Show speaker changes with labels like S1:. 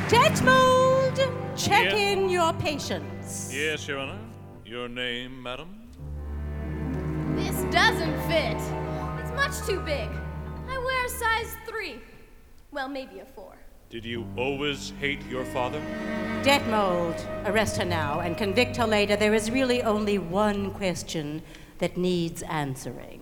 S1: Detmold, check in your patients.
S2: Yes, Your Honor. Your name, madam?
S3: This doesn't fit. It's much too big. I wear a size 3. Well, maybe a 4.
S2: Did you always hate your father?
S1: Detmold, arrest her now and convict her later. There is really only one question that needs answering.